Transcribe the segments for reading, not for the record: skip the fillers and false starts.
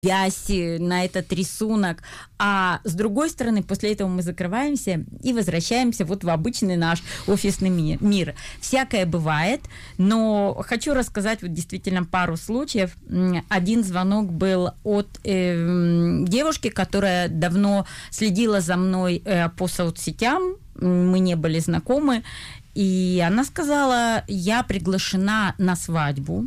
вязь на этот рисунок, а с другой стороны, после этого мы закрываемся и возвращаемся вот в обычный наш офисный мир. Всякое бывает, но хочу рассказать вот действительно пару случаев. Один звонок был от девушки, которая давно следила за мной по соцсетям, мы не были знакомы, и она сказала: я приглашена на свадьбу,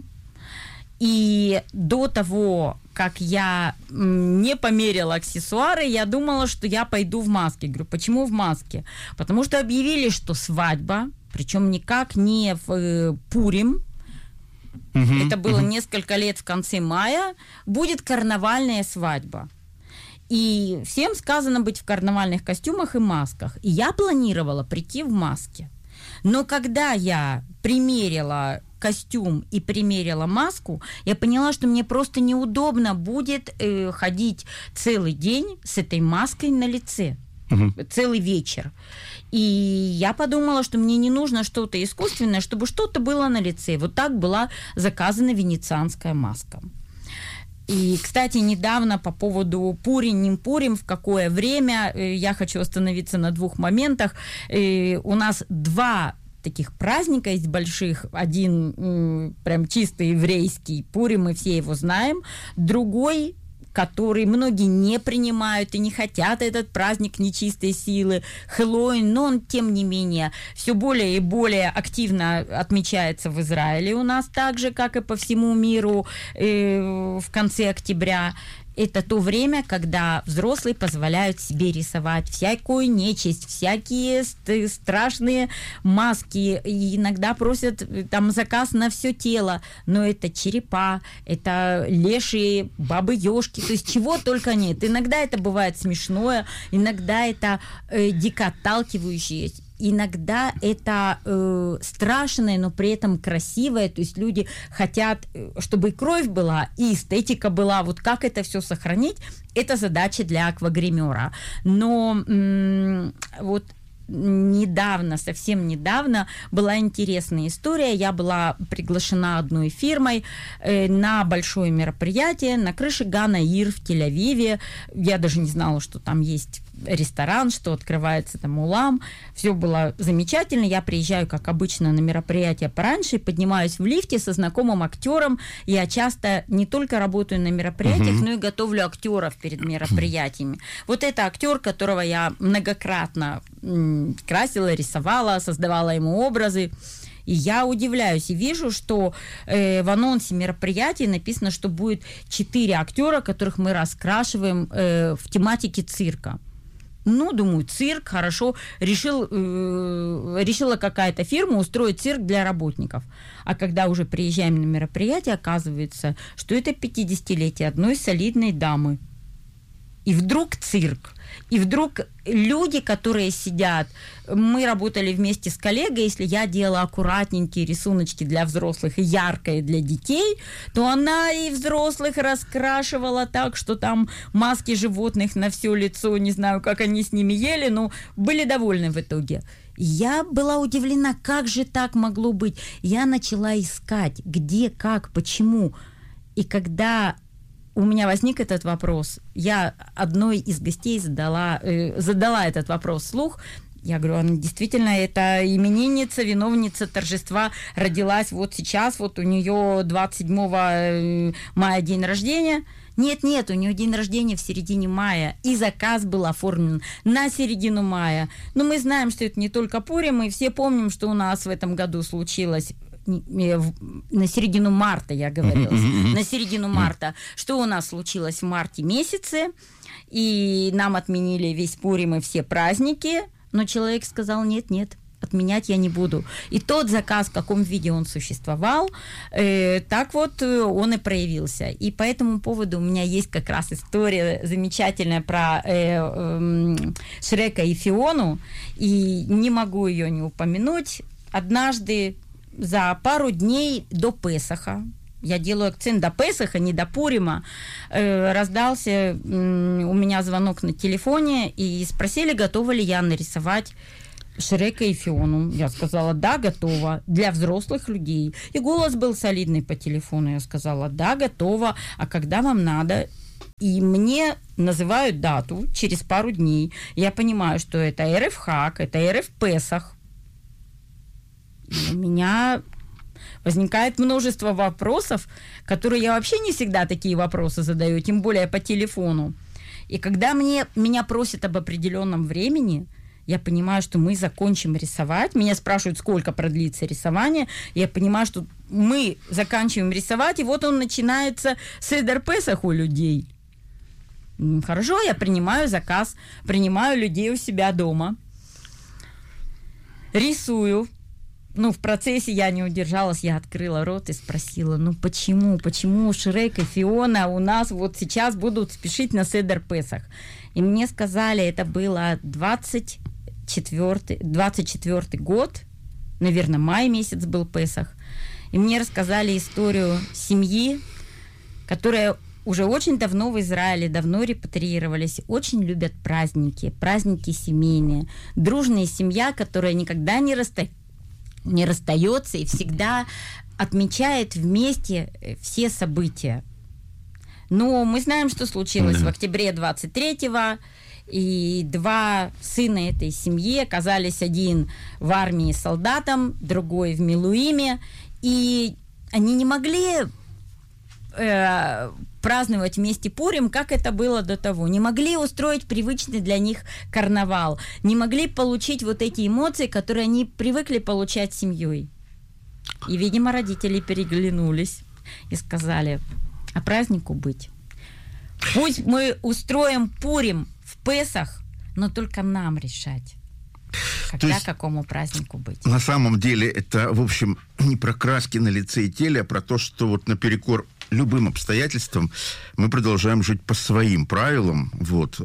и до того, как я не померила аксессуары, я думала, что я пойду в маске. Говорю, почему в маске? Потому что объявили, что свадьба, причем никак не в Пурим, это было несколько лет в конце мая, будет карнавальная свадьба. И всем сказано быть в карнавальных костюмах и масках. И я планировала прийти в маске. Но когда я примерила костюм и примерила маску, я поняла, что мне просто неудобно будет ходить целый день с этой маской на лице, целый вечер. И я подумала, что мне не нужно что-то искусственное, чтобы что-то было на лице. Вот так была заказана венецианская маска. И, кстати, недавно по поводу Пурим, не Пурим, в какое время, я хочу остановиться на двух моментах. У нас два таких праздника есть больших. Один прям чисто еврейский, Пурим, мы все его знаем. Другой, который многие не принимают и не хотят этот праздник нечистой силы, Хэллоуин, но он, тем не менее, все более и более активно отмечается в Израиле у нас, так же, как и по всему миру в конце октября. Это то время, когда взрослые позволяют себе рисовать всякую нечисть, всякие страшные маски, и иногда просят там заказ на все тело, но это черепа, это лешие, бабы-ёшки, то есть чего только нет. Иногда это бывает смешное, иногда это дико отталкивающее, иногда это страшное, но при этом красивое, то есть люди хотят, чтобы и кровь была, и эстетика была, вот как это все сохранить, это задача для аквагримера. Но вот недавно, совсем недавно была интересная история. Я была приглашена одной фирмой на большое мероприятие на крыше Ганаир в Тель-Авиве. Я даже не знала, что там есть ресторан, что открывается там улам. Все было замечательно. Я приезжаю, как обычно, на мероприятие пораньше и поднимаюсь в лифте со знакомым актером. Я часто не только работаю на мероприятиях, но и готовлю актеров перед мероприятиями. Вот это актер, которого я многократно красила, рисовала, создавала ему образы. И я удивляюсь и вижу, что в анонсе мероприятия написано, что будет 4 актера, которых мы раскрашиваем в тематике цирка. Ну, думаю, цирк, хорошо, решила какая-то фирма устроить цирк для работников. А когда уже приезжаем на мероприятие, оказывается, что это 50-летие одной солидной дамы. И вдруг цирк. И вдруг люди, которые сидят, мы работали вместе с коллегой, если я делала аккуратненькие рисуночки для взрослых и яркие для детей, то она и взрослых раскрашивала так, что там маски животных на все лицо, не знаю, как они с ними ели, но были довольны в итоге. Я была удивлена, как же так могло быть. Я начала искать, где, как, почему. И когда у меня возник этот вопрос, я одной из гостей задала этот вопрос вслух. Я говорю, она действительно, это именинница, виновница торжества, родилась вот сейчас, вот у нее 27 мая день рождения. Нет, у нее день рождения в середине мая, и заказ был оформлен на середину мая. Но мы знаем, что это не только Пурим, мы все помним, что у нас в этом году случилось на середину марта, я говорила, на середину марта, что у нас случилось в марте месяце, и нам отменили весь Пурим и все праздники, но человек сказал, нет, отменять я не буду. И тот заказ, в каком виде он существовал, так вот он и проявился. И по этому поводу у меня есть как раз история замечательная про Шрека и Фиону, и не могу ее не упомянуть. Однажды за пару дней до Песаха, я делаю акцент до Песаха, не до Пурима, раздался у меня звонок на телефоне и спросили, готова ли я нарисовать Шрека и Фиону. Я сказала, да, готова, для взрослых людей. И голос был солидный по телефону. Я сказала, да, готова, а когда вам надо? И мне называют дату через пару дней. Я понимаю, что это РФ Хаг, это РФ Песах. У меня возникает множество вопросов, которые я вообще не всегда такие вопросы задаю, тем более по телефону. И когда меня просят об определенном времени, я понимаю, что мы закончим рисовать. Меня спрашивают, сколько продлится рисование. Я понимаю, что мы заканчиваем рисовать, и вот он начинается Седер Песах у людей. Хорошо, я принимаю заказ, принимаю людей у себя дома, рисую. В процессе я не удержалась, я открыла рот и спросила, почему Шрек и Фиона у нас вот сейчас будут спешить на Седер Песах? И мне сказали, это было 24-й год, наверное, май месяц был Песах, и мне рассказали историю семьи, которая уже очень давно в Израиле, давно репатриировались, очень любят праздники семейные, дружная семья, которая никогда не расстается и всегда отмечает вместе все события. Но мы знаем, что случилось в октябре 23-го, и два сына этой семьи оказались, один в армии солдатом, другой в Милуиме, и они не могли праздновать вместе Пурим, как это было до того. Не могли устроить привычный для них карнавал. Не могли получить вот эти эмоции, которые они привыкли получать с семьей. И, видимо, родители переглянулись и сказали, а празднику быть. Пусть мы устроим Пурим в Песах, но только нам решать. Когда, какому празднику быть? На самом деле это, в общем, не про краски на лице и теле, а про то, что вот наперекор любым обстоятельствам мы продолжаем жить по своим правилам. Вот.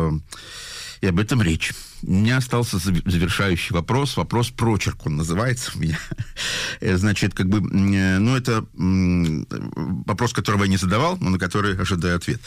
И об этом речь. У меня остался завершающий вопрос. Вопрос прочерк, он называется у меня. Значит, это вопрос, которого я не задавал, но на который ожидаю ответ.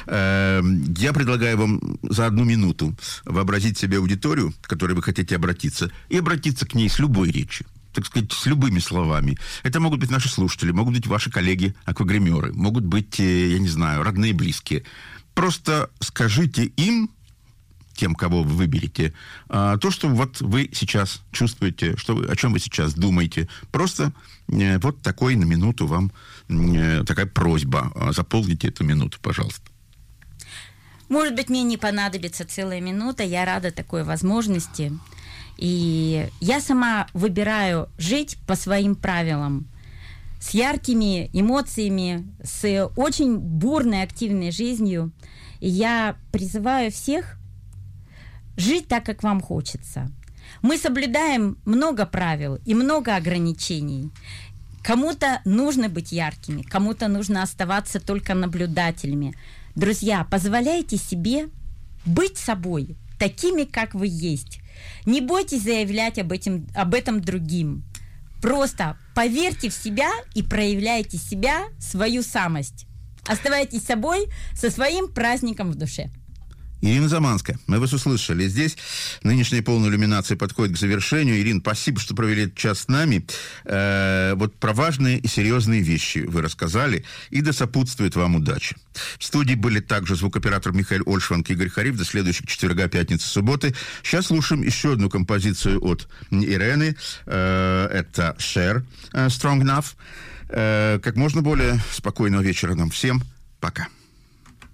Я предлагаю вам за 1 минуту вообразить себе аудиторию, к которой вы хотите обратиться, и обратиться к ней с любой речью. Так сказать, с любыми словами. Это могут быть наши слушатели, могут быть ваши коллеги-аквагримеры, могут быть, я не знаю, родные, близкие. Просто скажите им, тем, кого вы выберете, то, что вот вы сейчас чувствуете, о чем вы сейчас думаете. Просто вот такой на минуту вам такая просьба. Заполните эту минуту, пожалуйста. Может быть, мне не понадобится целая минута. Я рада такой возможности. И я сама выбираю жить по своим правилам, с яркими эмоциями, с очень бурной, активной жизнью. И я призываю всех жить так, как вам хочется. Мы соблюдаем много правил и много ограничений. Кому-то нужно быть яркими, кому-то нужно оставаться только наблюдателями. Друзья, позволяйте себе быть собой, такими, как вы есть. Не бойтесь заявлять об этом другим. Просто поверьте в себя и проявляйте себя, свою самость. Оставайтесь собой со своим праздником в душе. Ирина Заманская, мы вас услышали. Здесь нынешняя полная иллюминация подходит к завершению. Ирина, спасибо, что провели этот час с нами. Вот про важные и серьезные вещи вы рассказали. И да сопутствует вам удачи. В студии были также звукооператор Михаил Ольшванг и Игорь Хариф. До следующих четверга, пятницы, субботы. Сейчас слушаем еще одну композицию от Ирены. Это Cher, Strong Enough. Как можно более спокойного вечера нам всем. Пока.